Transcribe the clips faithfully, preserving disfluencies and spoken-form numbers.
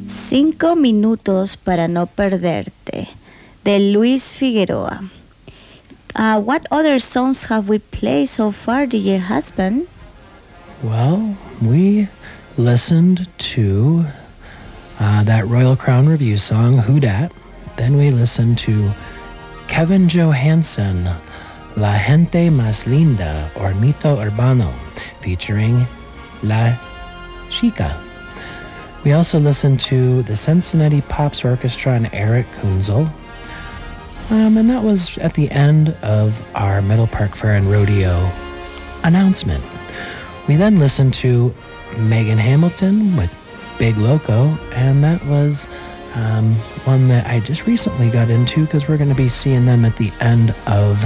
Cinco minutos para no perderte, de Luis Figueroa. Uh, what other songs have we played so far, D J Husband? Well, we listened to uh, that Royal Crown Review song, Who Dat. Then we listened to Kevin Johansen, La Gente Más Linda, or Mito Urbano, featuring La Chica. We also listened to the Cincinnati Pops Orchestra and Eric Kunzel. Um, and that was at the end of our Middle Park Fair and Rodeo announcement. We then listened to Megan Hamilton with Big Loco, and that was um, one that I just recently got into because we're going to be seeing them at the end of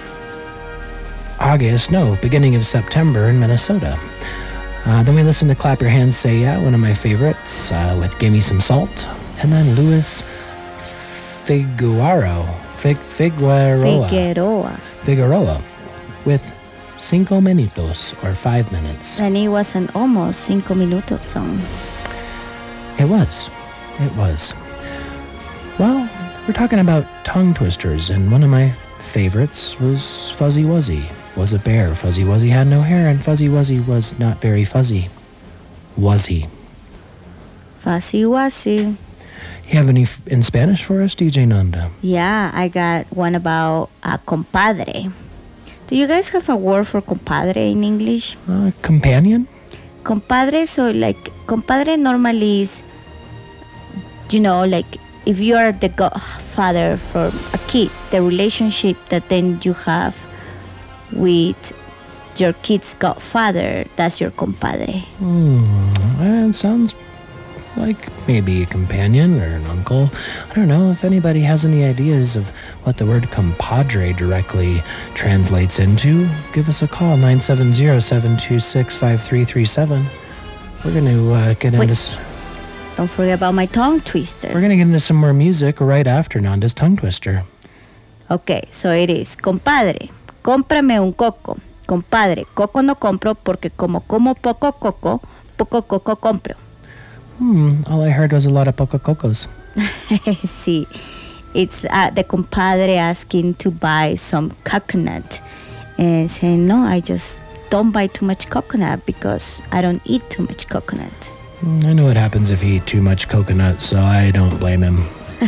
August, no, beginning of September in Minnesota. Uh, then we listened to Clap Your Hands, Say Yeah, one of my favorites, uh, with Gimme Some Salt. And then Luis Figueroa, Fig, Figueroa, Figueroa. Figueroa, with Cinco Minutos, or Five Minutes. And it was an almost Cinco Minutos song. It was. It was. Well, we're talking about tongue twisters, and one of my favorites was Fuzzy Wuzzy. Was a bear. Fuzzy Wuzzy had no hair, and Fuzzy Wuzzy was not very fuzzy. Was he? Fuzzy Wuzzy. You have any f- in Spanish for us, D J Nanda? Yeah, I got one about uh, compadre. Do you guys have a word for compadre in English? Uh, companion? Compadre, so like, compadre normally is, you know, like, if you are the godfather for a kid, the relationship that then you have with your kid's godfather, that's your compadre. Hmm, it sounds like maybe a companion or an uncle. I don't know if anybody has any ideas of what the word compadre directly translates into. Give us a call, nine seven zero, seven two six, five three three seven. We're going to uh, get Wait. into... S- Don't forget about my tongue twister. We're going to get into some more music right after Nanda's tongue twister. Okay, so it is, compadre, cómprame un coco. Compadre, coco no compro porque como como poco coco, poco coco compro. Hmm, all I heard was a lot of poco cocos. See, it's uh, the compadre asking to buy some coconut and saying, no, I just don't buy too much coconut because I don't eat too much coconut. Hmm, I know what happens if you eat too much coconut, so I don't blame him.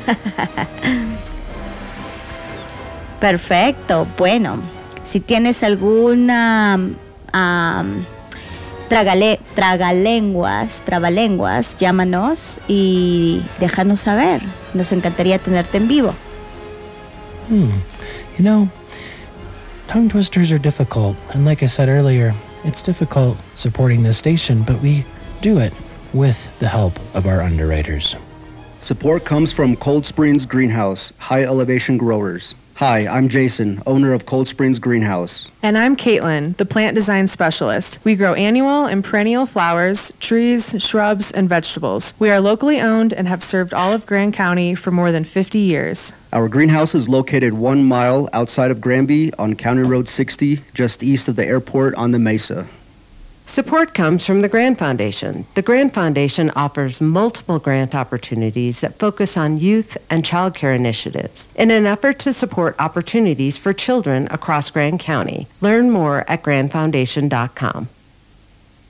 Perfecto, bueno. Si tienes alguna um, tragale, tragalenguas, trabalenguas, llámanos y déjanos saber. Nos encantaría tenerte en vivo. Hmm. You know, tongue twisters are difficult. And like I said earlier, it's difficult supporting this station, but we do it with the help of our underwriters. Support comes from Cold Springs Greenhouse, high elevation growers. Hi, I'm Jason, owner of Cold Springs Greenhouse. And I'm Caitlin, the plant design specialist. We grow annual and perennial flowers, trees, shrubs, and vegetables. We are locally owned and have served all of Grand County for more than fifty years. Our greenhouse is located one mile outside of Granby on County Road sixty, just east of the airport on the Mesa. Support comes from the Grand Foundation. The Grand Foundation offers multiple grant opportunities that focus on youth and childcare initiatives in an effort to support opportunities for children across Grand County. Learn more at grand foundation dot com.